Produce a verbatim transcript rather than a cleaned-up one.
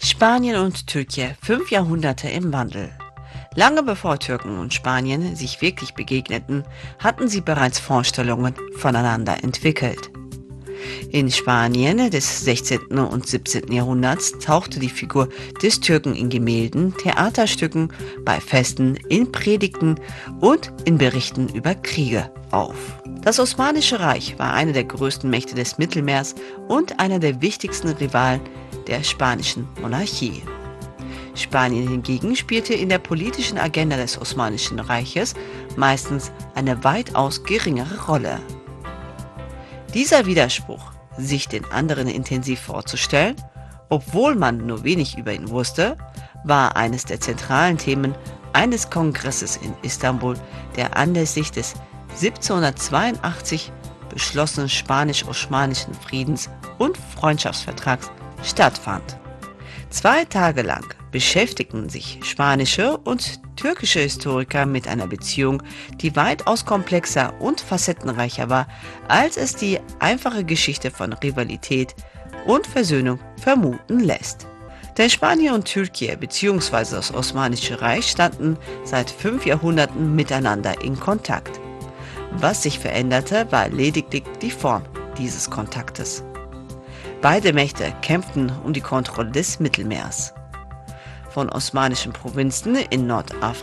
Spanien und Türkei, fünf Jahrhunderte im Wandel. Lange bevor Türken und Spanien sich wirklich begegneten, hatten sie bereits Vorstellungen voneinander entwickelt. In Spanien des sechzehnten und siebzehnten Jahrhunderts tauchte die Figur des Türken in Gemälden, Theaterstücken, bei Festen, in Predigten und in Berichten über Kriege auf. Das Osmanische Reich war eine der größten Mächte des Mittelmeers und einer der wichtigsten Rivalen der spanischen Monarchie. Spanien hingegen spielte in der politischen Agenda des Osmanischen Reiches meistens eine weitaus geringere Rolle. Dieser Widerspruch, sich den anderen intensiv vorzustellen, obwohl man nur wenig über ihn wusste, war eines der zentralen Themen eines Kongresses in Istanbul, der anlässlich des siebzehnhundertzweiundachtzig beschlossenen Spanisch-Osmanischen Friedens- und Freundschaftsvertrags stattfand. Zwei Tage lang beschäftigten sich spanische und türkische Historiker mit einer Beziehung, die weitaus komplexer und facettenreicher war, als es die einfache Geschichte von Rivalität und Versöhnung vermuten lässt. Denn Spanien und Türkei bzw. das Osmanische Reich standen seit fünf Jahrhunderten miteinander in Kontakt. Was sich veränderte, war lediglich die Form dieses Kontaktes. Beide Mächte kämpften um die Kontrolle des Mittelmeers. Von osmanischen Provinzen in Nordafrika